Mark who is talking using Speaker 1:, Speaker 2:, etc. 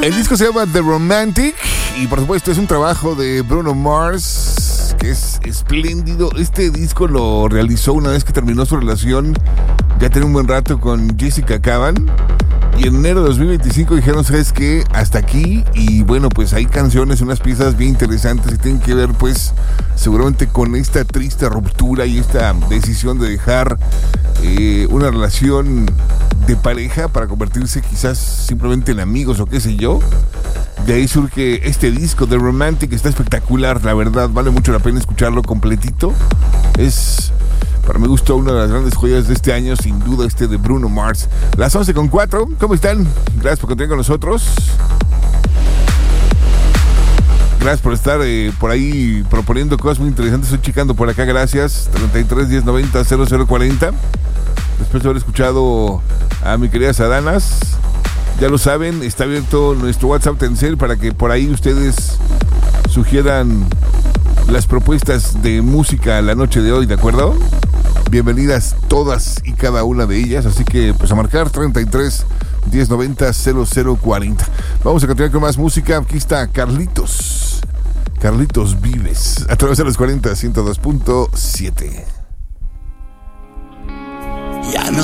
Speaker 1: El disco se llama The Romantic y por supuesto es un trabajo de Bruno Mars que es espléndido. Este disco lo realizó una vez que terminó su relación, ya tenía un buen rato, con Jessica Caban. Y en enero de 2025 dijeron, ¿sabes qué? Hasta aquí. Y bueno, pues hay canciones, unas piezas bien interesantes y tienen que ver pues seguramente con esta triste ruptura y esta decisión de dejar una relación de pareja para convertirse quizás simplemente en amigos o qué sé yo. De ahí surge este disco de Romantic, está espectacular, la verdad, vale mucho la pena escucharlo completito. Es, para mi gusto, una de las grandes joyas de este año, sin duda, este de Bruno Mars. Las 11:04, ¿cómo están? Gracias por continuar con nosotros. Gracias por estar por ahí proponiendo cosas muy interesantes. Estoy checando por acá, gracias. 33 10 90 0040. Después de haber escuchado a mi querida Sadanas, ya lo saben, está abierto nuestro WhatsApp Telcel para que por ahí ustedes sugieran las propuestas de música la noche de hoy, ¿de acuerdo? Bienvenidas todas y cada una de ellas, así que pues a marcar 33 1090 0040. Vamos a continuar con más música. Aquí está Carlitos Vives a través de los 40 102.7.
Speaker 2: Ya no